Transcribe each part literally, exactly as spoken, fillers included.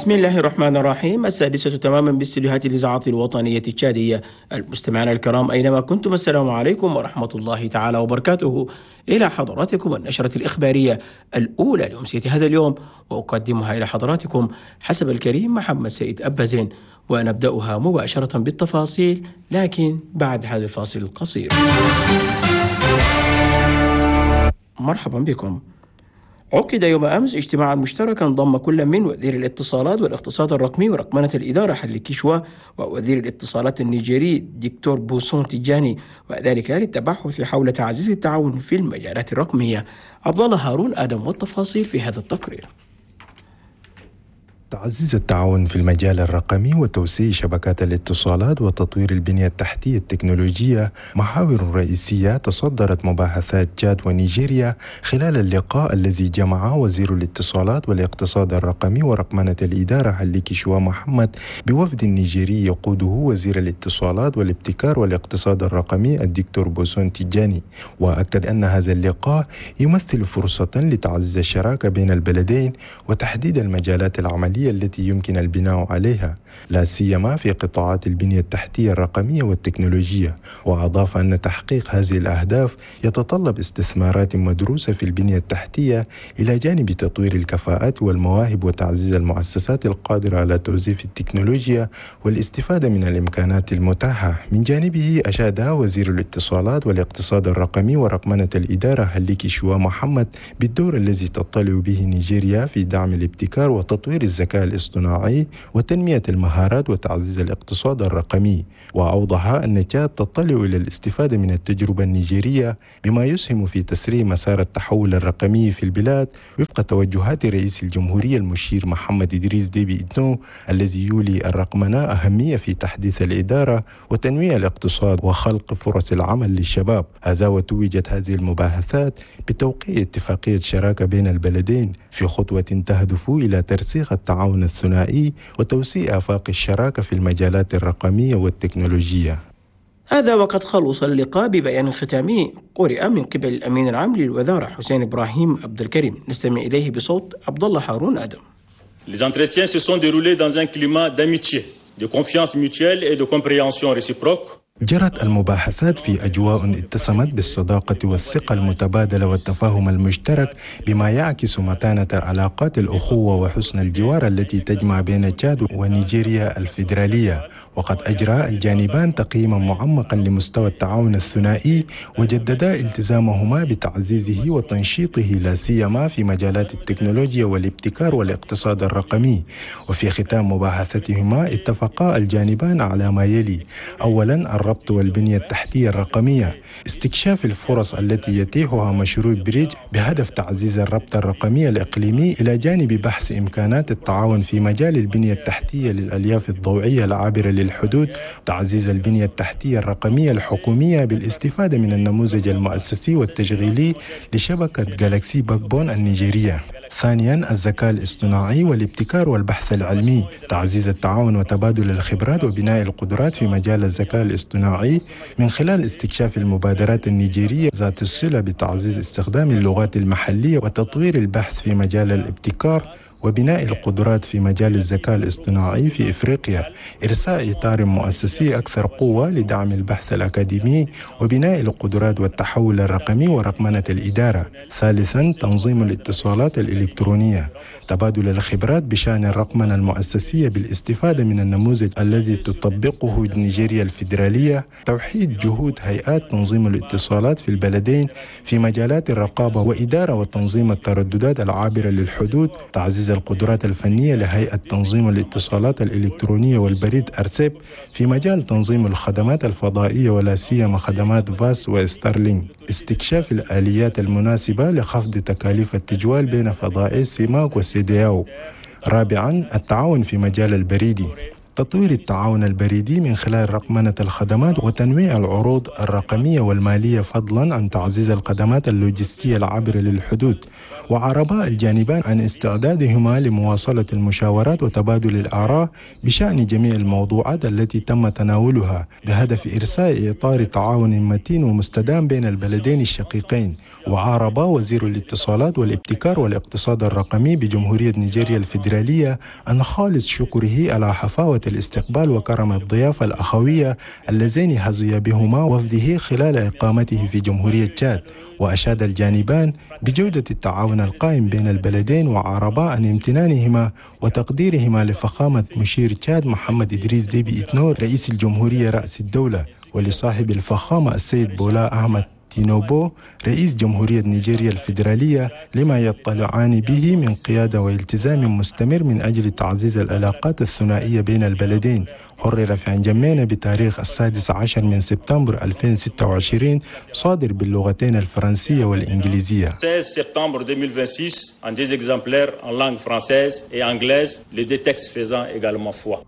بسم الله الرحمن الرحيم. السادسة تماما باستديوهات الإذاعة الوطنية التشادية. المستمعين الكرام أينما كنتم، السلام عليكم ورحمة الله تعالى وبركاته. إلى حضراتكم النشرة الإخبارية الأولى لأمسية هذا اليوم، وأقدمها إلى حضراتكم حسب الكريم محمد سيد أبازين، ونبدأها مباشرة بالتفاصيل لكن بعد هذا الفاصل القصير. مرحبا بكم. عقد يوم أمس اجتماعا مشتركا ضم كل من وزير الاتصالات والاقتصاد الرقمي ورقمنة الإدارة حلي كيشوا ووزير الاتصالات النيجيري دكتور بوسون تيجاني، وذلك للتبحث حول تعزيز التعاون في المجالات الرقمية. عبد الله هارون آدم والتفاصيل في هذا التقرير. تعزيز التعاون في المجال الرقمي وتوسيع شبكات الاتصالات وتطوير البنية التحتية التكنولوجية محاور رئيسية تصدرت مباحثات تشاد ونيجيريا خلال اللقاء الذي جمع وزير الاتصالات والاقتصاد الرقمي ورقمنة الإدارة حلي كيشوا محمد بوفد نيجيري يقوده وزير الاتصالات والابتكار والاقتصاد الرقمي الدكتور بوسون تيجاني. وأكد أن هذا اللقاء يمثل فرصة لتعزيز الشراكة بين البلدين وتحديد المجالات العملية التي يمكن البناء عليها، لا سيما في قطاعات البنية التحتية الرقمية والتكنولوجية. وأضاف أن تحقيق هذه الأهداف يتطلب استثمارات مدروسة في البنية التحتية إلى جانب تطوير الكفاءات والمواهب وتعزيز المؤسسات القادرة على توظيف التكنولوجيا والاستفادة من الإمكانات المتاحة. من جانبه أشاد وزير الاتصالات والاقتصاد الرقمي ورقمنة الإدارة حلي كيشوا محمد بالدور الذي تطلع به نيجيريا في دعم الابتكار وتطوير الذكاء الاصطناعي وتنمية المهارات وتعزيز الاقتصاد الرقمي. وأوضح أن تشاد تطلع إلى الاستفادة من التجربة النيجيرية بما يسهم في تسريع مسار التحول الرقمي في البلاد وفق توجهات رئيس الجمهورية المشير محمد إدريس ديبي إتنو الذي يولي الرقمنة أهمية في تحديث الإدارة وتنمية الاقتصاد وخلق فرص العمل للشباب. هذا وتوجت هذه المباحثات بتوقيع اتفاقية شراكة بين البلدين في خطوة تهدف إلى ترسيخ التعاون الثنائي وتوسيع آفاق الشراكة في المجالات الرقمية والتكنولوجية. هذا وقد خلص اللقاء ببيان ختامي قرئ من قبل الأمين العام للوزارة حسين إبراهيم عبد الكريم. نستمع إليه بصوت عبد الله هارون آدم. Les entretiens se sont déroulés dans un climat d'amitié, de confiance mutuelle et de compréhension réciproque. جرت المباحثات في أجواء اتسمت بالصداقة والثقة المتبادلة والتفاهم المشترك بما يعكس متانة علاقات الأخوة وحسن الجوار التي تجمع بين تشاد ونيجيريا الفيدرالية. وقد أجرى الجانبان تقييما معمقا لمستوى التعاون الثنائي وجددا التزامهما بتعزيزه وتنشيطه لا سيما في مجالات التكنولوجيا والابتكار والاقتصاد الرقمي. وفي ختام مباحثتهما اتفقا الجانبان على ما يلي: أولا الربط والبنية التحتية الرقمية، استكشاف الفرص التي يتيحها مشروع بريج بهدف تعزيز الربط الرقمي الإقليمي إلى جانب بحث إمكانات التعاون في مجال البنية التحتية للألياف الضوئية العابرة للحدود، تعزيز البنية التحتية الرقمية الحكومية بالاستفادة من النموذج المؤسسي والتشغيلي لشبكة جالاكسي باك بون النيجيرية. ثانيا الذكاء الاصطناعي والابتكار والبحث العلمي، تعزيز التعاون وتبادل الخبرات وبناء القدرات في مجال الذكاء الاصطناعي من خلال استكشاف المبادرات النيجيرية ذات الصلة بتعزيز استخدام اللغات المحلية وتطوير البحث في مجال الابتكار وبناء القدرات في مجال الذكاء الاصطناعي في إفريقيا، إرساء إطار مؤسسي أكثر قوة لدعم البحث الأكاديمي وبناء القدرات والتحول الرقمي ورقمنة الإدارة. ثالثا تنظيم الاتصالات الإلكترونية، تبادل الخبرات بشأن الرقمنة المؤسسية بالاستفادة من النموذج الذي تطبقه نيجيريا الفيدرالية، توحيد جهود هيئات تنظيم الاتصالات في البلدين في مجالات الرقابة وإدارة وتنظيم الترددات العابرة للحدود، تعزيز القدرات الفنية لهيئة تنظيم الاتصالات الإلكترونية والبريد أرسيب في مجال تنظيم الخدمات الفضائية ولا سيما خدمات فاس وستارلينك، استكشاف الآليات المناسبة لخفض تكاليف التجوال بين فضائي سيماك وسيدياو. رابعا التعاون في مجال البريدي، تطوير التعاون البريدي من خلال رقمنة الخدمات وتنويع العروض الرقمية والمالية، فضلا عن تعزيز الخدمات اللوجستية العابرة للحدود. وعرباء الجانبان عن استعدادهما لمواصلة المشاورات وتبادل الآراء بشأن جميع الموضوعات التي تم تناولها بهدف إرساء إطار تعاون متين ومستدام بين البلدين الشقيقين. وعارب وزير الاتصالات والابتكار والاقتصاد الرقمي بجمهورية نيجيريا الفيدرالية عن خالص شكره على حفاوة الاستقبال وكرم الضيافة الأخوية اللذين حظي بهما وفده خلال إقامته في جمهورية تشاد. وأشاد الجانبان بجودة التعاون القائم بين البلدين، وعاربا عن امتنانهما وتقديرهما لفخامة مشير تشاد محمد إدريس ديبي إتنور رئيس الجمهورية رأس الدولة، ولصاحب الفخامة السيد بولا أحمد تينوبو رئيس جمهورية نيجيريا الفيدرالية لما يطلعان به من قيادة والتزام مستمر من أجل تعزيز العلاقات الثنائية بين البلدين. حرر في عنجمينا بتاريخ السادس عشر من سبتمبر ألفين وستة وعشرين، صادر باللغتين الفرنسية والإنجليزية. seize septembre deux mille vingt-six en deux exemplaires en langue française et anglaise, les deux textes faisant également foi.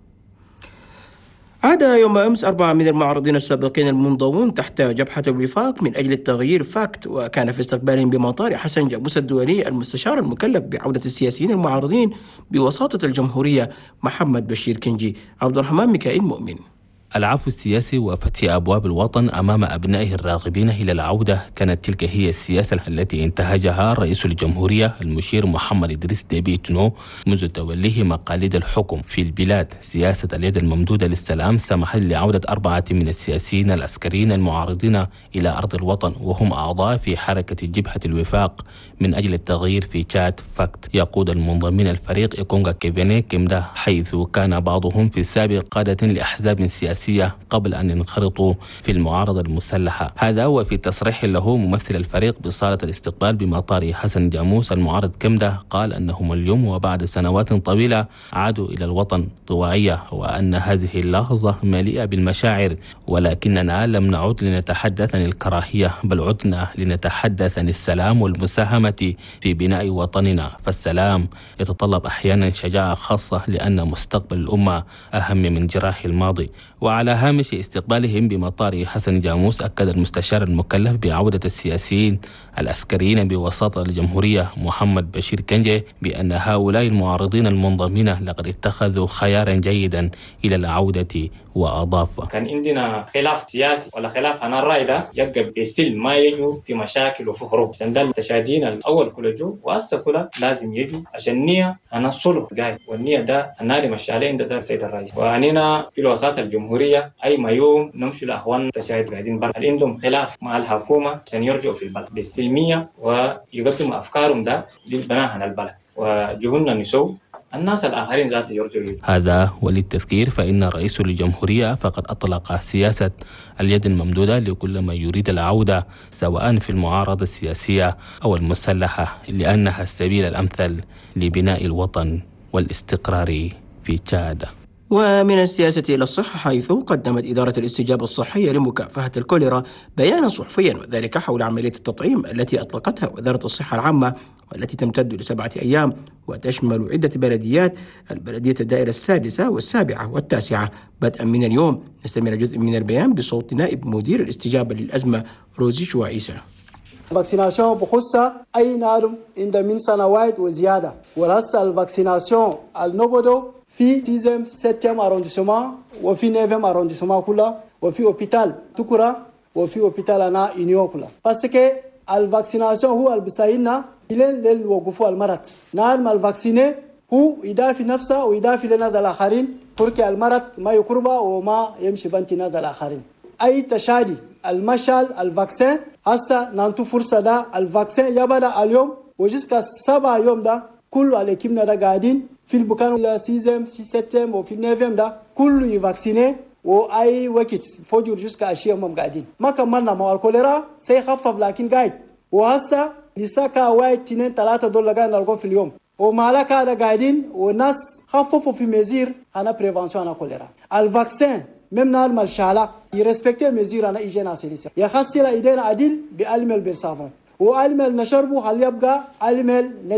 عاد يوم أمس أربعة من المعارضين السابقين المنضوون تحت جبهة الوفاق من أجل التغيير فاكت، وكان في استقبالهم بمطار حسن جاموس الدولي المستشار المكلف بعودة السياسيين المعارضين بوساطة الجمهورية محمد بشير كنجي. عبد الرحمن ميكائيل مؤمن. العفو السياسي وفتح أبواب الوطن أمام أبنائه الراغبين إلى العودة كانت تلك هي السياسة التي انتهجها رئيس الجمهورية المشير محمد إدريس ديبي إتنو منذ توليه مقاليد الحكم في البلاد. سياسة اليد الممدودة للسلام سمحت لعودة أربعة من السياسيين العسكريين المعارضين إلى أرض الوطن، وهم أعضاء في حركة جبهة الوفاق من أجل التغيير في تشاد فاكت. يقود المنضمين الفريق إيكونغا كيفيني كيمدا، حيث كان بعضهم في السابق قادة لأحزاب سياسية قبل أن ينخرطوا في المعارضة المسلحة. هذا وفي تصريح له ممثل الفريق بصالة الاستقبال بمطار حسن جاموس، المعارض كمدة قال أنهم اليوم وبعد سنوات طويلة عادوا إلى الوطن طوعية، وأن هذه اللحظة مليئة بالمشاعر، ولكننا لم نعد لنتحدث عن الكراهية، بل عدنا لنتحدث عن السلام والمساهمة في بناء وطننا. فالسلام يتطلب أحيانا شجاعة خاصة، لأن مستقبل الأمة أهم من جراح الماضي. وعلى هامش استقبالهم بمطار حسن جاموس، أكد المستشار المكلف بعودة السياسيين العسكريين بوساطة الجمهورية محمد بشير كنجي بأن هؤلاء المعارضين المنضمين لقد اتخذوا خيارا جيدا إلى العودة. وأضاف: كان عندنا خلاف سياسي ولا خلاف عن الرأي ده يبقى بيستل ما يجوا في مشاكل وفي حروب، عشان ده التشادين الأول كله جو وأسا كله لازم يجوا عشان نية أنا صلح جاي، والنية ده النادي مشالين ده ده سيد الرئيس. وعنينا في الوساطة الجمهورية أي ما يوم نمشي لأخوان تشاهد قاعدين برا عندهم خلاف مع الحكومة عشان يرجعوا في البلد بالسلمية ويقدموا أفكارهم ده للبناء عن البلد، وجهولنا نسو الناس الآخرين ذات يرجعوا. هذا وللتذكير فإن رئيس الجمهورية فقد أطلق سياسة اليد الممدودة لكل من يريد العودة سواء في المعارضة السياسية أو المسلحة، لأنها السبيل الأمثل لبناء الوطن والاستقرار في تشاد. ومن السياسة إلى الصحة، حيث قدمت إدارة الاستجابة الصحية لمكافحة الكوليرا بيانا صحفيا، وذلك حول عملية التطعيم التي أطلقتها وزارة الصحة العامة، والتي تمتد لسبعة أيام وتشمل عدة بلديات: البلدية الدائرة السادسة والسابعة والتاسعة. بدءا من اليوم نستمع جزء من البيان بصوت نائب مدير الاستجابة للأزمة روزي شوائسة. الفاكسيناسيون بخصة أي نادم عند من سنوات وزيادة، ورسل الفاكسيناسيون النوبودو في تيزم سبتم أروندسما وفي نيفم أروندسما كلها، وفي أوبيتال تكورا، وفي أوبيتال أنا إنيو كلها. باسكو الفاكسيناسيون هو البساينا لين لين وقفوا المرض. نعم الفاكسيني هو يدافع نفسه ويدافع للناس الآخرين، بركي المرض ما يقربه وما يمشي بنتي ناس الآخرين. أي تشادي المشال الفاكسين هسه نانتو فرصة ده الفاكسين يبدأ اليوم وجسك سبعة يوم ده كله على كيمنا ده قاعدين في البكان السيزم في سبتم وفي نوفمبر ده كله يفاكسيني، وأي وقت فوجر جسك أشياء ما قاعدين. ما كملنا مع الكوليرا سيخفف لكن قاعد، وهسه لساكا واحد اثنين ثلاثة دولار قاعد نلقوا في اليوم، ومالك هذا قاعدين والناس خففوا في مزير أنا بريفانسيون أنا كوليرا. الفاكسين même dans le malchala il respecte mesures أنا hygiène assainissement يخصي لا إيدينا عديل بألمل بالصابون، وألمل نشربه هل يبقى ألمل نظيف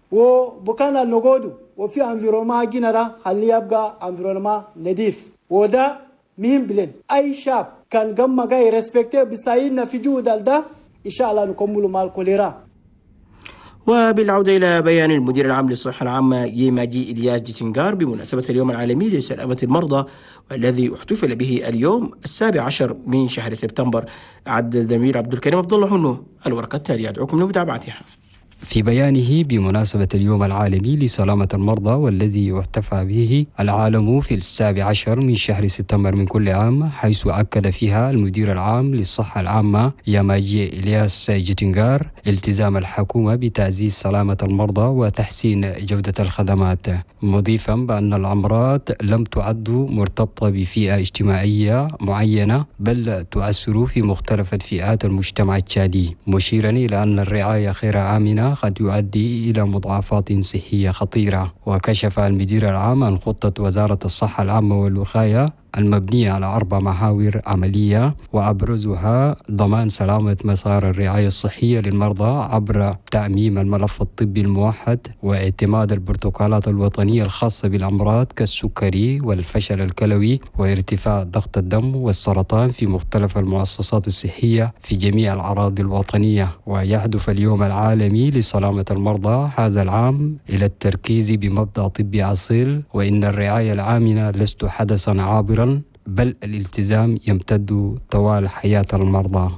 وبكان النقود وفي انفيروما جينا خليه يبقى انفيروما نظيف، وده مهم بلين اي شاب كان قام جاي ريسبكتي بيساعدنا في جهود ده ان شاء الله نكمل مع الكوليرا. وبالعودة إلى بيان المدير العام للصحة العامة ييماجي إلياس جيتنغار بمناسبة اليوم العالمي لسلامة المرضى والذي احتفل به اليوم السابع عشر من شهر سبتمبر، أعد الزميل عبد الكريم عبد الله حنو الورقة التالية، أدعوكم لمتابعتها. في بيانه بمناسبة اليوم العالمي لسلامة المرضى والذي يحتفى به العالم في السابع عشر من شهر سبتمبر من كل عام، حيث أكد فيها المدير العام للصحة العامة ييماجي إلياس جيتنغار التزام الحكومة بتعزيز سلامة المرضى وتحسين جودة الخدمات، مضيفا بأن الأمراض لم تعد مرتبطة بفئة اجتماعية معينة بل تؤثر في مختلف فئات المجتمع التشادي، مشيرا إلى أن الرعاية خير آمنة قد يؤدي إلى مضاعفات صحية خطيرة. وكشف المدير العام عن خطة وزارة الصحة العامة والوقاية المبنية على أربع محاور عملية، وأبرزها ضمان سلامة مسار الرعاية الصحية للمرضى عبر تعميم الملف الطبي الموحد واعتماد البروتوكولات الوطنية الخاصة بالأمراض كالسكري والفشل الكلوي وارتفاع ضغط الدم والسرطان في مختلف المؤسسات الصحية في جميع الأراضي الوطنية. ويهدف اليوم العالمي لسلامة المرضى هذا العام إلى التركيز بمبدأ طبي أصيل، وإن الرعاية الآمنة لست حدثا عابرا بل الالتزام يمتد طوال حياة المرضى.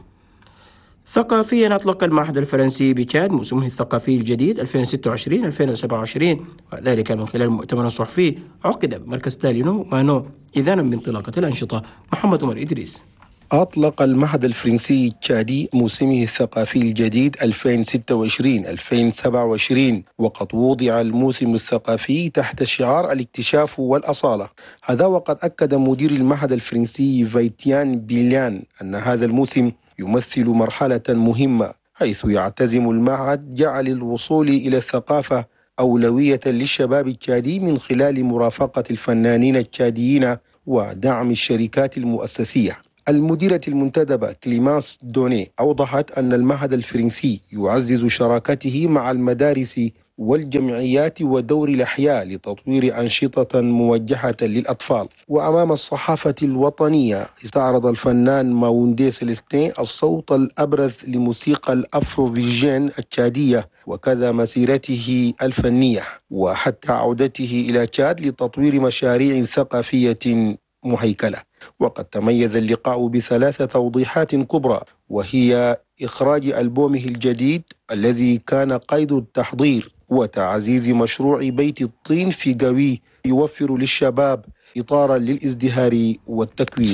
ثقافيا أطلق المعهد الفرنسي بتشاد موسمه الثقافي الجديد ألفين وستة وعشرين ألفين وسبعة وعشرين، وذلك من خلال مؤتمر صحفي عقد بمركز تالينو مانو إذانا بانطلاقة الأنشطة. محمد عمر إدريس. أطلق المعهد الفرنسي التشادي موسمه الثقافي الجديد ألفين وستة وعشرين ألفين وسبعة وعشرين، وقد وضع الموسم الثقافي تحت شعار الاكتشاف والأصالة. هذا وقد أكد مدير المعهد الفرنسي فيتيان بيليان أن هذا الموسم يمثل مرحلة مهمة، حيث يعتزم المعهد جعل الوصول إلى الثقافة أولوية للشباب التشادي من خلال مرافقة الفنانين التشاديين ودعم الشركات المؤسسية. المديرة المنتدبة كليمانس دوني أوضحت أن المعهد الفرنسي يعزز شراكته مع المدارس والجمعيات ودور الأحياء لتطوير أنشطة موجهة للأطفال. وأمام الصحافة الوطنية استعرض الفنان ماوندي سيليستين الصوت الأبرز لموسيقى الأفروفيجين التشادية وكذا مسيرته الفنية، وحتى عودته إلى تشاد لتطوير مشاريع ثقافية مهيكلة. وقد تميز اللقاء بثلاث توضيحات كبرى، وهي إخراج ألبومه الجديد الذي كان قيد التحضير، وتعزيز مشروع بيت الطين في قوي يوفر للشباب إطارا للازدهار والتكوين.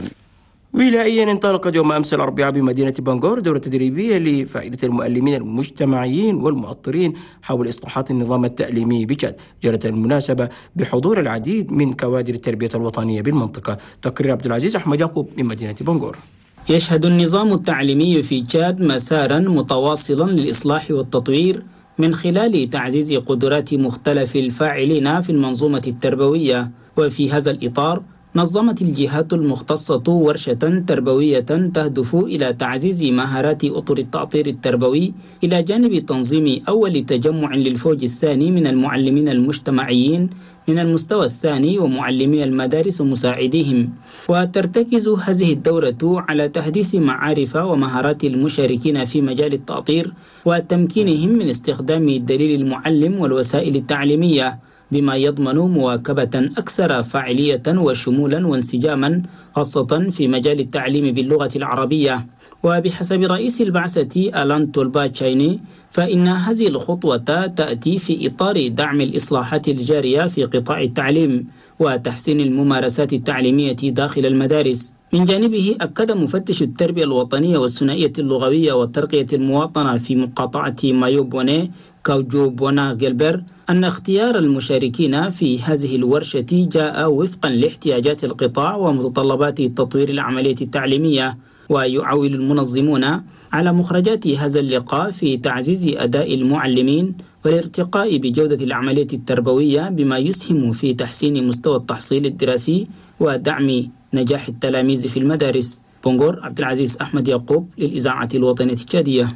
ولائيا انطلقت يوم أمس الأربعاء بمدينة بانغور دورة تدريبية لفائدة المؤلمين المجتمعيين والمؤطرين حول إصلاحات النظام التعليمي بتشاد. جرت المناسبة بحضور العديد من كوادر التربية الوطنية بالمنطقة. تقرير عبد العزيز أحمد يعقوب من مدينة بانغور. يشهد النظام التعليمي في تشاد مسارا متواصلا للإصلاح والتطوير من خلال تعزيز قدرات مختلف الفاعلين في المنظومة التربوية. وفي هذا الإطار نظمت الجهات المختصة ورشة تربوية تهدف إلى تعزيز مهارات أطر التأطير التربوي إلى جانب تنظيم أول تجمع للفوج الثاني من المعلمين المجتمعيين من المستوى الثاني ومعلمي المدارس ومساعديهم. وترتكز هذه الدورة على تحديث معارف ومهارات المشاركين في مجال التأطير وتمكينهم من استخدام دليل المعلم والوسائل التعليمية، بما يضمن مواكبة أكثر فاعلية وشمولا وانسجاما خاصة في مجال التعليم باللغة العربية. وبحسب رئيس البعثة ألان تولباتشايني فإن هذه الخطوة تأتي في إطار دعم الإصلاحات الجارية في قطاع التعليم وتحسين الممارسات التعليمية داخل المدارس. من جانبه أكد مفتش التربية الوطنية والثنائية اللغوية والترقية المواطنة في مقاطعة مايو بوني كاوجو بونا جيلبر أن اختيار المشاركين في هذه الورشة جاء وفقا لاحتياجات القطاع ومتطلبات تطوير العملية التعليمية. ويعول المنظمون على مخرجات هذا اللقاء في تعزيز أداء المعلمين والارتقاء بجودة العملية التربوية بما يسهم في تحسين مستوى التحصيل الدراسي ودعم نجاح التلاميذ في المدارس. بونغور عبد العزيز أحمد يعقوب للإذاعة الوطنية التشادية.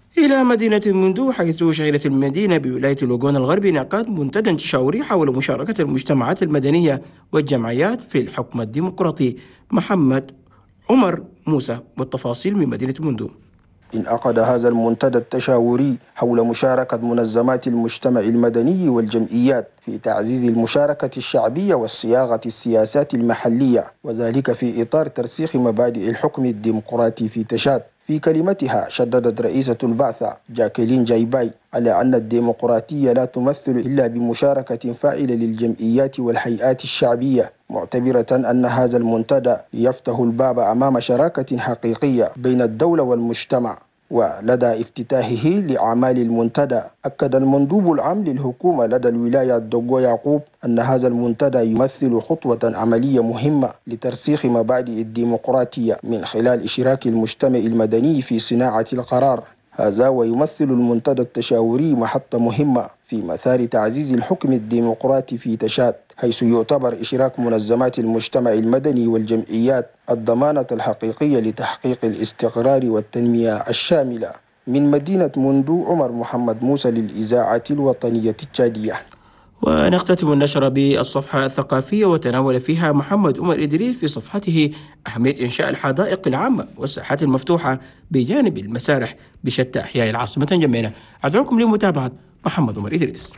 إلى مدينة موندو، حيث شهدت المدينة بولاية الوغون الغربي انعقاد منتدى تشاوري حول مشاركة المجتمعات المدنية والجمعيات في الحكم الديمقراطي. محمد عمر موسى والتفاصيل من مدينة موندو. انعقد هذا المنتدى التشاوري حول مشاركة منظمات المجتمع المدني والجمعيات في تعزيز المشاركة الشعبية وصياغة السياسات المحلية، وذلك في إطار ترسيخ مبادئ الحكم الديمقراطي في تشاد. في كلمتها شددت رئيسة البعثة جاكلين جايباي على أن الديمقراطية لا تمثل إلا بمشاركة فاعلة للجمعيات والهيئات الشعبية، معتبرة أن هذا المنتدى يفتح الباب أمام شراكة حقيقية بين الدولة والمجتمع. ولدى افتتاحه لأعمال المنتدى أكد المندوب العام للحكومة لدى الولاية الدوغو يعقوب أن هذا المنتدى يمثل خطوة عملية مهمة لترسيخ مبادئ الديمقراطية من خلال إشراك المجتمع المدني في صناعة القرار. هذا ويمثل المنتدى التشاوري محطة مهمة في مسار تعزيز الحكم الديمقراطي في تشاد، حيث يعتبر إشراك منظمات المجتمع المدني والجمعيات الضمانة الحقيقية لتحقيق الاستقرار والتنمية الشاملة. من مدينة موندو، عمر محمد موسى للإذاعة الوطنية التشادية. ونختتم النشر بالصفحة الثقافية، وتناول فيها محمد عمر إدريس في صفحته أهمية إنشاء الحدائق العامة والساحات المفتوحة بجانب المسارح بشتى أحياء العاصمة جميلة. أدعوكم لمتابعة محمد عمر إدريس.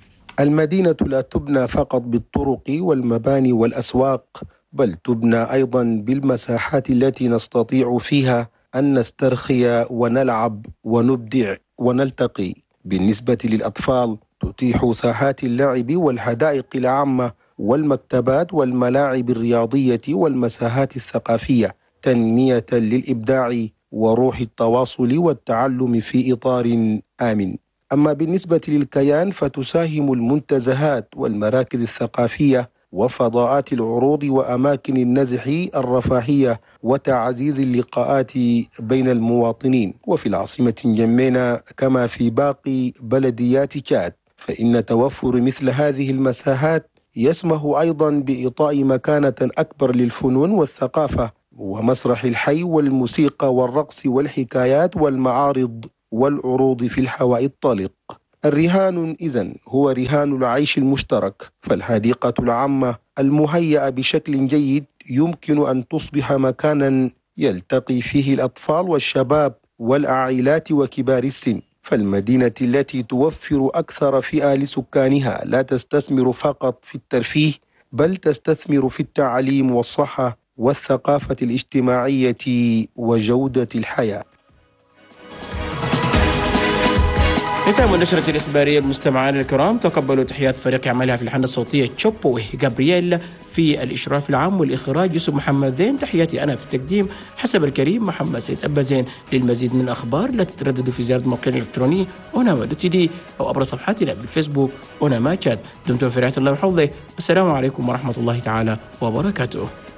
المدينة لا تبنى فقط بالطرق والمباني والأسواق، بل تبنى أيضا بالمساحات التي نستطيع فيها أن نسترخي ونلعب ونبدع ونلتقي. بالنسبة للأطفال تتيح ساحات اللعب والحدائق العامة والمكتبات والملاعب الرياضية والمساحات الثقافية تنمية للإبداع وروح التواصل والتعلم في إطار آمن. أما بالنسبة للكيان فتساهم المنتزهات والمراكز الثقافية وفضاءات العروض وأماكن النزح الرفاهية وتعزيز اللقاءات بين المواطنين. وفي العاصمة جمينة كما في باقي بلديات تشاد فإن توفر مثل هذه المساحات يسمح أيضا بإعطاء مكانة أكبر للفنون والثقافة ومسرح الحي والموسيقى والرقص والحكايات والمعارض والعروض في الهواء الطلق. الرهان إذن هو رهان العيش المشترك، فالحديقة العامة المهيئة بشكل جيد يمكن أن تصبح مكانا يلتقي فيه الأطفال والشباب والعائلات وكبار السن. فالمدينة التي توفر أكثر فئة لسكانها لا تستثمر فقط في الترفيه، بل تستثمر في التعليم والصحة والثقافة الاجتماعية وجودة الحياة. ختام النشرة الإخبارية. المستمعين الكرام، تقبلوا تحيات فريق عملها في الحنة الصوتية تشوبو جابرييل، في الإشراف العام والإخراج يوسف محمد زين، تحياتي أنا في التقديم حسب الكريم محمد سيد أبا زين. للمزيد من الأخبار لا تترددوا في زيارة موقعنا الإلكتروني أوناما دوت دي أو عبر صفحاتنا بالفيسبوك أوناما تشاد. دمتم في رعاية الله وحفظه، والسلام عليكم ورحمة الله تعالى وبركاته.